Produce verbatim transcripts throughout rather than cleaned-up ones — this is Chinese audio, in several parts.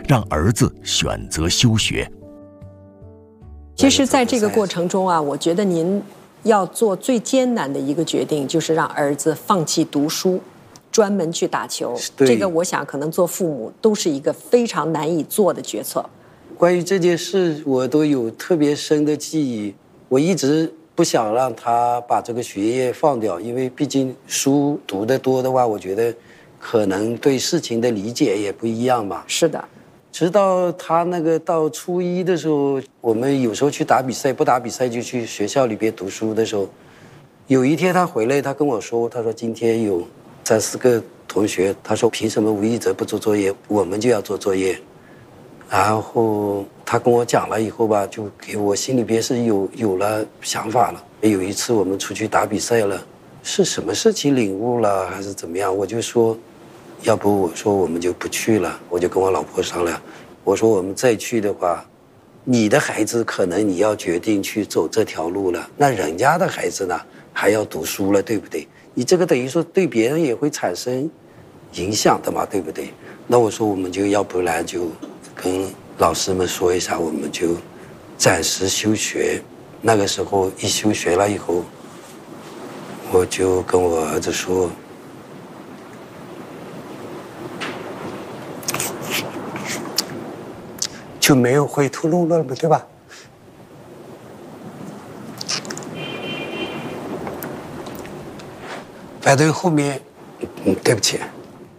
让儿子选择休学。 其实在这个过程中啊，我觉得您要做最艰难的一个决定，就是让儿子放弃读书，专门去打球。这个我想可能做父母都是一个非常难以做的决策。 关于这件事，我都有特别深的记忆。我一直不想让他把这个学业放掉，因为毕竟书读得多的话，我觉得可能对事情的理解也不一样嘛。 是的。 直到他那个到初一的时候，我们有时候去打比赛，不打比赛就去学校里边读书的时候，有一天他回来，他跟我说，他说今天有三四个同学，他说凭什么吴一泽不做作业，我们就要做作业。然后他跟我讲了以后吧，就给我心里边是有有了想法了。有一次我们出去打比赛了，是什么事情领悟了还是怎么样，我就说要不我说我们就不去了。我就跟我老婆商量，我说我们再去的话，你的孩子可能你要决定去走这条路了，那人家的孩子呢还要读书了，对不对？你这个等于说对别人也会产生影响的嘛，对不对？那我说我们就要不然就跟老师们说一下，我们就暂时休学。那个时候一休学了以后，我就跟我儿子说，就没有回头路了嘛，对吧？反正后面，嗯，对不起。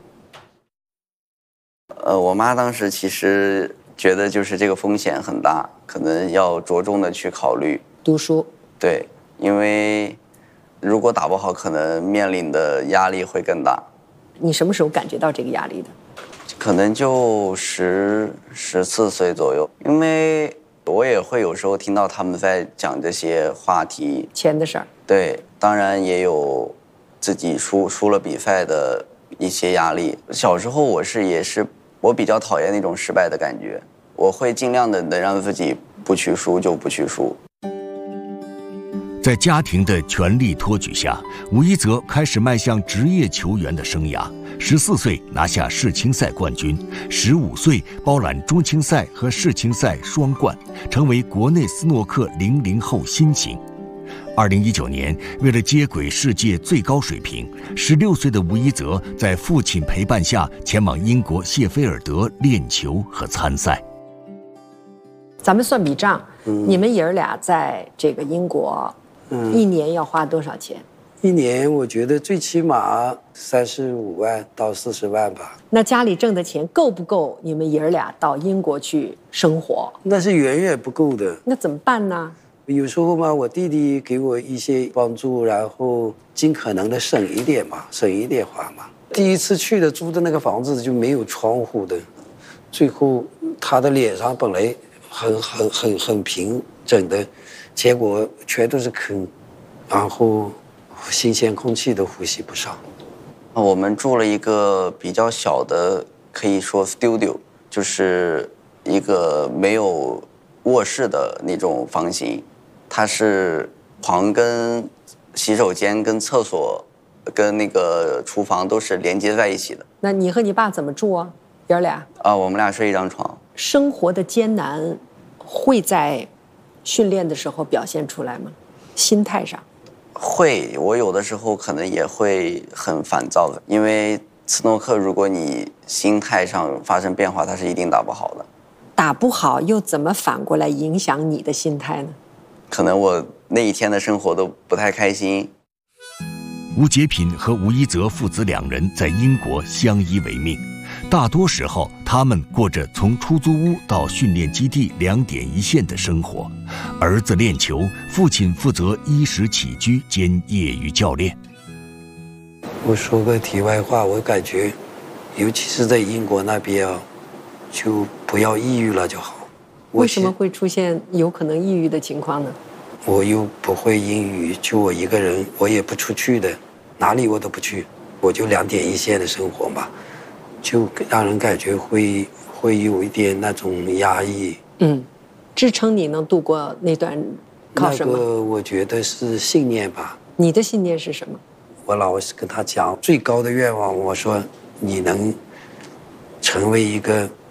呃，我妈当时其实觉得就是这个风险很大，可能要着重的去考虑读书。 对，因为如果打不好，可能面临的压力会更大。 你什么时候感觉到这个压力的？ 可能就十十四岁左右，因为我也会有时候听到他们在讲这些话题， 钱的事儿。 对，当然也有自己输输了比赛的一些压力。小时候我是也是我比较讨厌那种失败的感觉，我会尽量的能让自己不去输就不去输。 在家庭的全力托举下，吴一泽开始迈向职业球员的生涯。十四岁拿下世青赛冠军，十五岁包揽中青赛和世青赛双冠，成为国内斯诺克零零后新星。二零一九年，为了接轨世界最高水平，十六岁的吴一泽在父亲陪伴下前往英国谢菲尔德练球和参赛。 咱们算笔账， 嗯、 你们爷儿俩在这个英国，嗯、一年要花多少钱？ 一年我觉得最起码三十五万到四十万吧。 那家里挣的钱够不够你们爷儿俩到英国去生活？ 那是远远不够的。 那怎么办呢？ 有时候嘛，我弟弟给我一些帮助，然后尽可能的省一点嘛，省一点花嘛。第一次去的租的那个房子就没有窗户的，最后他的脸上本来很很很很平整的，结果全都是坑，然后新鲜空气都呼吸不上。 我们住了一个比较小的，可以说 studio， 就是一个没有卧室的那种房型，它是床跟洗手间跟厕所跟那个厨房都是连接在一起的。 那你和你爸怎么住啊？爷儿俩？ 啊，我们俩睡一张床。 生活的艰难会在训练的时候表现出来吗？心态上？ 会，我有的时候可能也会很烦躁的，因为斯诺克如果你心态上发生变化，它是一定打不好的。 打不好又怎么反过来影响你的心态呢？ 可能我那一天的生活都不太开心。 吴杰品和吴一泽父子两人在英国相依为命，大多时候他们过着从出租屋到训练基地两点一线的生活。儿子练球，父亲负责衣食起居兼业余教练。 我说个题外话，我感觉尤其是在英国那边啊，就不要抑郁了就好。 为什么会出现有可能抑郁的情况呢？ 我又不会英语，就我一个人，我也不出去的，哪里我都不去，我就两点一线的生活嘛，就让人感觉会会有一点那种压抑。 嗯，支撑你能度过那段考试吗？ 那个我觉得是信念吧。 你的信念是什么？ 我老是跟他讲最高的愿望，我说你能成为一个